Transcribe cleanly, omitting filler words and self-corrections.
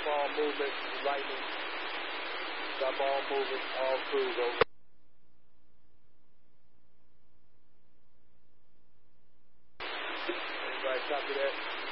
all movement, lightning. Stop all movement, all crews over. Anybody copy that?